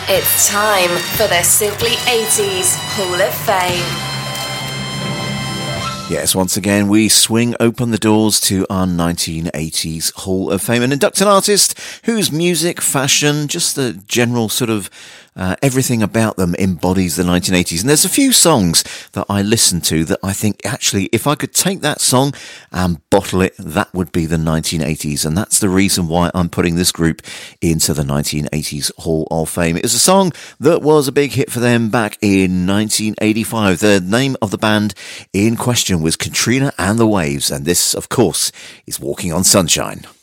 It's time for the Simply 80s Hall of Fame. Yes, once again, we swing open the doors to our 1980s Hall of Fame and induct an artist whose music, fashion, just the general sort of everything about them embodies the 1980s. And there's a few songs that I listen to that I think, actually, if I could take that song and bottle it, that would be the 1980s. And that's the reason why I'm putting this group into the 1980s Hall of Fame. It was a song that was a big hit for them back in 1985. The name of the band in question was Katrina and the Waves. And this, of course, is Walking on Sunshine.